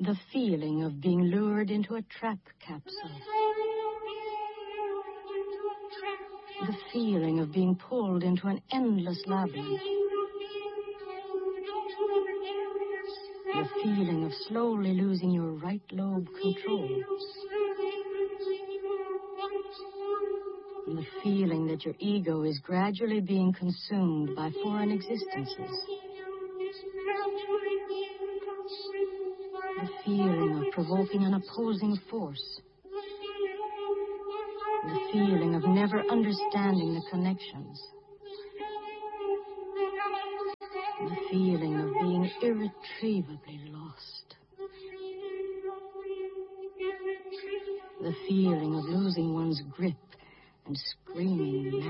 The feeling of being lured into a trap capsule. The feeling of being pulled into an endless labyrinth. The feeling of slowly losing your right lobe control. And the feeling that your ego is gradually being consumed by foreign existences. The feeling of provoking an opposing force. The feeling of never understanding the connections. The feeling of being irretrievably lost. The feeling of losing one's grip and screaming